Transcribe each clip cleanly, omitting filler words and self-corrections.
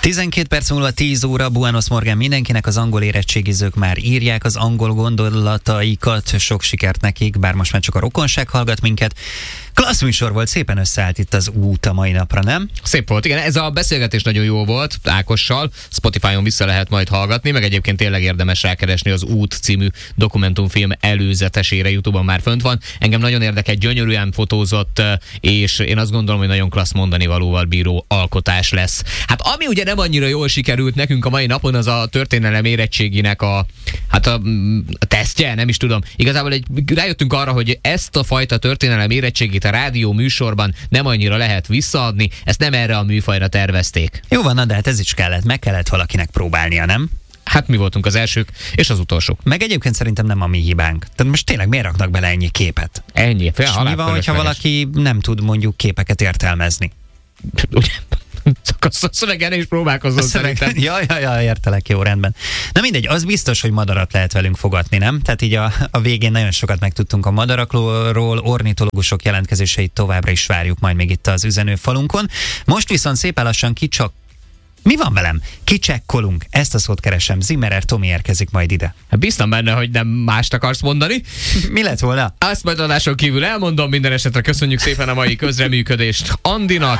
12 perc múlva 10 óra, Buenos Morgan mindenkinek, az angol érettségizők már írják az angol gondolataikat, sok sikert nekik, bár most már csak a rokonság hallgat minket. Klassz műsor volt, szépen összeállt itt az út a mai napra, nem? Szép volt, igen, ez a beszélgetés nagyon jó volt Ákossal, Spotify-on vissza lehet majd hallgatni, meg egyébként tényleg érdemes rákeresni az Út című dokumentumfilm előzetesére, YouTube-on már fönt van. Engem nagyon érdekel, gyönyörűen fotózott, és én azt gondolom, hogy nagyon klassz mondani valóval bíró alkotás lesz. Hát ami ugye nem annyira jól sikerült nekünk a mai napon, az a történelem érettséginek a tesztje, nem is tudom. Igazából rájöttünk arra, hogy ezt a fajta történelem érettségit a rádió műsorban nem annyira lehet visszaadni, ezt nem erre a műfajra tervezték. Jó van, de hát ez is kellett, meg kellett valakinek próbálnia, nem? Hát mi voltunk az elsők, és az utolsók. Meg egyébként szerintem nem a mi hibánk. Tehát most tényleg miért raknak bele ennyi képet? Ennyi. És mi van, hogyha valaki nem tud mondjuk képeket értelmezni? Ugye? A szövegen is próbálkozom szerintem. Ja, értelek, jó, rendben. Na mindegy, az biztos, hogy madarat lehet velünk fogatni, nem? Tehát így a végén nagyon sokat megtudtunk a madarakról, ornitológusok jelentkezéseit továbbra is várjuk majd még itt az üzenőfalunkon. Most viszont szépen lassan Mi van velem? Kicsekkolunk. Ezt a szót keresem. Zimmerer Tomi érkezik majd ide. Hát biztos benne, hogy nem mást akarsz mondani. Mi lett volna? Azt majd adáson kívül elmondom, minden esetre köszönjük szépen a mai közreműködést Andinak.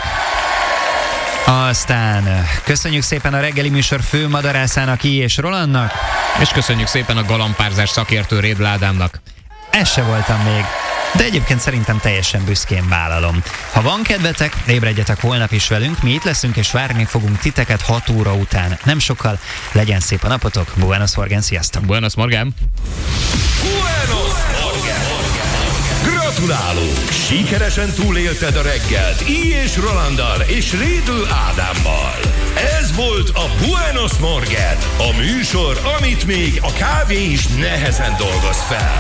Aztán köszönjük szépen a reggeli műsor fő madarászának, és Rolandnak. És köszönjük szépen a galambárzás szakértő Rédl Ádámnak. Ez se voltam még. De egyébként szerintem teljesen büszkén vállalom. Ha van kedvetek, ébredjetek holnap is velünk, mi itt leszünk és várni fogunk titeket 6 óra után. Nem sokkal, legyen szép a napotok. Buenos Morgan, sziasztok! Buenos Morgan! Buenos Morgan! Gratulálunk! Sikeresen túlélted a reggelt Így és Rolanddal és Rédl Ádámmal. Ez volt a Buenos Morgan, a műsor, amit még a kávé is nehezen dolgoz fel.